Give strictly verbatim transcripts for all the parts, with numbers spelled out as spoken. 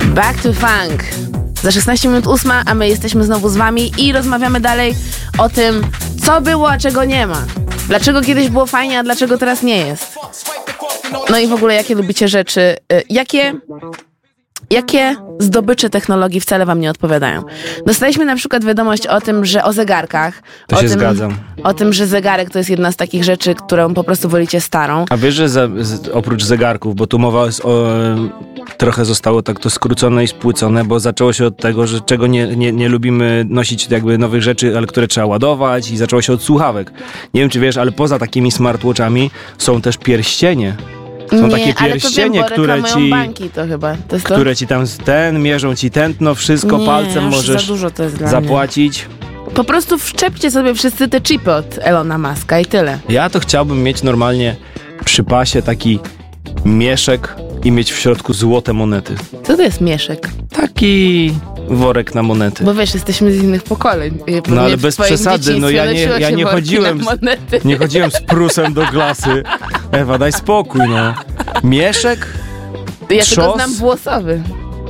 Back to Funk. Za szesnaście minut ósma, a my jesteśmy znowu z wami i rozmawiamy dalej o tym, co było, a czego nie ma. Dlaczego kiedyś było fajnie, a dlaczego teraz nie jest. No i w ogóle, jakie lubicie rzeczy, jakie... Jakie zdobycze technologii wcale wam nie odpowiadają? Dostaliśmy na przykład wiadomość o tym, że o zegarkach. To o się tym, zgadzam. O tym, że zegarek to jest jedna z takich rzeczy, którą po prostu wolicie starą. A wiesz, że za, z, oprócz zegarków, bo tu mowa jest o... Trochę zostało tak to skrócone i spłycone, bo zaczęło się od tego, że czego nie, nie, nie lubimy nosić jakby nowych rzeczy, ale które trzeba ładować, i zaczęło się od słuchawek. Nie wiem, czy wiesz, ale poza takimi smartwatchami są też pierścienie. Są nie, takie pierścienie, ale to wiem, bo które ci, banki to chyba. To jest które to? ci tam ten, mierzą ci tętno, wszystko nie, palcem już możesz za dużo to jest dla zapłacić. mnie. Po prostu wszczepcie sobie wszyscy te chipy od Elona Muska i tyle. Ja to chciałbym mieć normalnie przy pasie taki mieszek i mieć w środku złote monety. Co to jest mieszek? Taki worek na monety. Bo wiesz, jesteśmy z innych pokoleń. No ale bez przesady, no ja nie, ja nie chodziłem z, nie chodziłem z prusem do klasy. Ewa, daj spokój, no. Mieszek? Ja Trzos? tylko znam włosowy.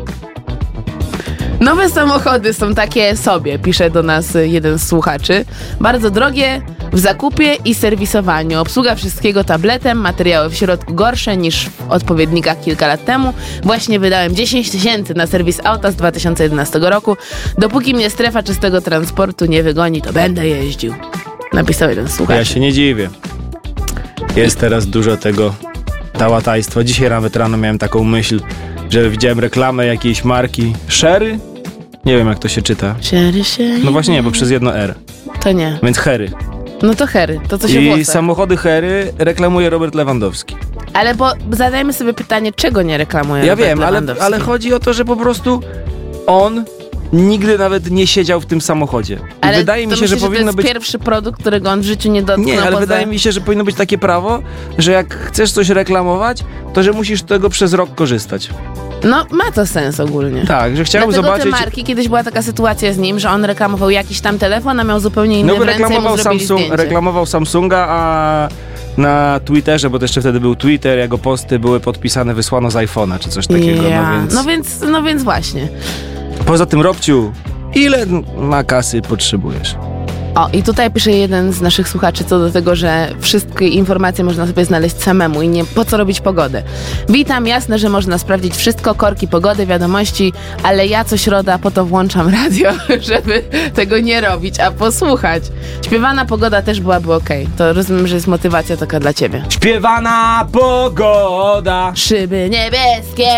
Nowe samochody są takie sobie, pisze do nas jeden z słuchaczy. Bardzo drogie w zakupie i serwisowaniu. Obsługa wszystkiego tabletem, materiały w środku gorsze niż w odpowiednikach kilka lat temu. Właśnie wydałem dziesięć tysięcy na serwis auta z dwa tysiące jedenastego roku. Dopóki mnie strefa czystego transportu nie wygoni, to będę jeździł. Napisał jeden słuchacz. Ja się nie dziwię. Jest teraz dużo tego tałatajstwa. Dzisiaj nawet rano miałem taką myśl, że widziałem reklamę jakiejś marki Sherry. Nie wiem, jak to się czyta. Sherry, sherry. No właśnie nie, bo przez jedno R. To nie. Więc Hery. No to Hery, to co się I włosach. samochody Hery reklamuje Robert Lewandowski. Ale bo zadajmy sobie pytanie, czego nie reklamuje Ja Robert wiem, ale, Lewandowski? ale chodzi o to, że po prostu on nigdy nawet nie siedział w tym samochodzie. I ale wydaje mi się, myślę, że powinno to jest być... pierwszy produkt, którego on w życiu nie dotknął. Nie, ale poza... wydaje mi się, że powinno być takie prawo, że jak chcesz coś reklamować, to że musisz z tego przez rok korzystać. No, ma to sens ogólnie. Tak, że chciałem Dlatego zobaczyć... te marki, kiedyś była taka sytuacja z nim, że on reklamował jakiś tam telefon, a miał zupełnie inny No bo w ręce i mu reklamował, zrobili Samsung, zdjęcie. reklamował Samsunga, a na Twitterze, bo to jeszcze wtedy był Twitter, jego posty były podpisane, wysłano z iPhone'a, czy coś takiego. Ja. No, więc... No, więc, no więc właśnie. Poza tym, Robciu, ile ma kasy potrzebujesz? O, i tutaj pisze jeden z naszych słuchaczy co do tego, że wszystkie informacje można sobie znaleźć samemu i nie po co robić pogodę. Witam, jasne, że można sprawdzić wszystko, korki pogody, wiadomości, ale ja co środa po to włączam radio, żeby tego nie robić, a posłuchać. Śpiewana pogoda też byłaby okej. To rozumiem, że jest motywacja taka dla ciebie. Śpiewana pogoda. Szyby niebieskie.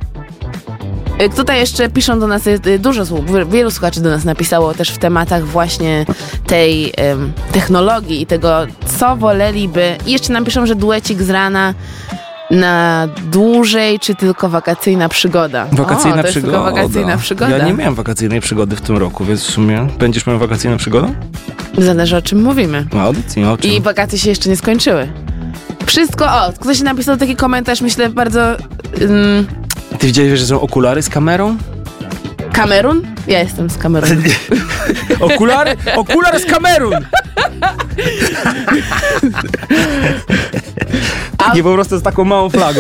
Tutaj jeszcze piszą do nas dużo słów, wielu słuchaczy do nas napisało też w tematach właśnie tej um, technologii i tego, co woleliby. I jeszcze nam piszą, że duecik z rana na dłużej, czy tylko wakacyjna przygoda. Wakacyjna o, to jest przygoda. Tylko wakacyjna przygoda. Ja nie miałem wakacyjnej przygody w tym roku, więc w sumie będziesz miał wakacyjną przygodę? Zależy, o czym mówimy. No, audycji, o czym? I wakacje się jeszcze nie skończyły. Wszystko, o, ktoś napisał taki komentarz, myślę, bardzo... Um, Ty widziałeś, że są okulary z kamerą? Kamerun? Ja jestem z Kamerunu. Okulary? Okular z Kamerun! Nie, po prostu z taką małą flagą.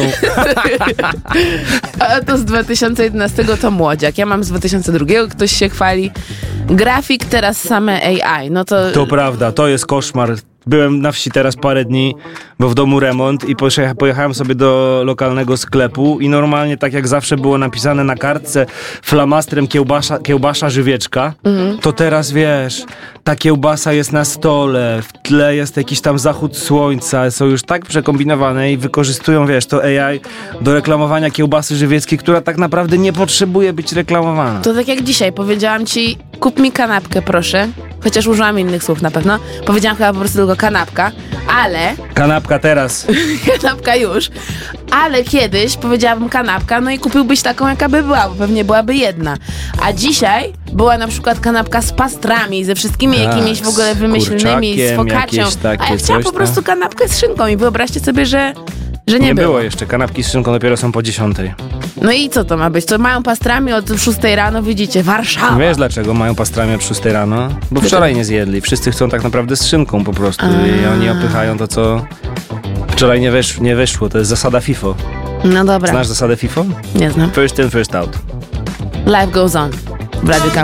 A to z dwa tysiące jedenastego to młodziak. Ja mam z dwa tysiące drugiego, ktoś się chwali. Grafik, teraz same A I. No to... To prawda, to jest koszmar. Byłem na wsi teraz parę dni, bo w domu remont i pojechałem sobie do lokalnego sklepu i normalnie tak jak zawsze było napisane na kartce flamastrem kiełbasa, kiełbasa żywieczka, mhm. to teraz wiesz, ta kiełbasa jest na stole, w tle jest jakiś tam zachód słońca, są już tak przekombinowane i wykorzystują, wiesz, to A I do reklamowania kiełbasy żywieckiej, która tak naprawdę nie potrzebuje być reklamowana. To tak jak dzisiaj, powiedziałam ci, kup mi kanapkę proszę, chociaż użyłam innych słów na pewno, powiedziałam chyba po prostu tylko kanapka, ale... Kanapka teraz. Kanapka już. Ale kiedyś powiedziałabym kanapka, no i kupiłbyś taką, jaka by była, bo pewnie byłaby jedna. A dzisiaj była na przykład kanapka z pastrami, ze wszystkimi tak, jakimiś w ogóle wymyślnymi, z focaccią. A ja chciałam po prostu tam. kanapkę z szynką i wyobraźcie sobie, że Że nie, nie było. było jeszcze. Kanapki z szynką dopiero są po dziesiątej. No i co to ma być? To mają pastrami od szóstej rano, widzicie, Warszawa. Wiesz dlaczego mają pastrami od szóstej rano? Bo wczoraj nie zjedli. Wszyscy chcą tak naprawdę z szynką po prostu. A. I oni opychają to, co wczoraj nie, wesz- nie wyszło. To jest zasada FIFO. No dobra. Znasz zasadę FIFO? Nie znam. First in, first out. Life Goes On w Radiu Campus.